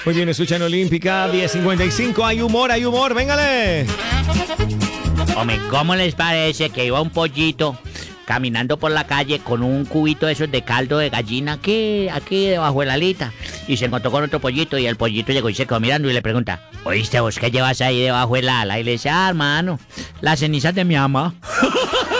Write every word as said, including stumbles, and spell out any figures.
Muy bien, escuchan Olímpica, diez cincuenta y cinco. Hay humor, hay humor, véngale. Hombre, ¿cómo les parece que iba un pollito caminando por la calle con un cubito de esos de caldo de gallina aquí, aquí debajo de la alita? Y se encontró con otro pollito y el pollito llegó y se quedó mirando y le pregunta: ¿oíste vos qué llevas ahí debajo del ala? Y le dice: ah, hermano, las cenizas de mi ama.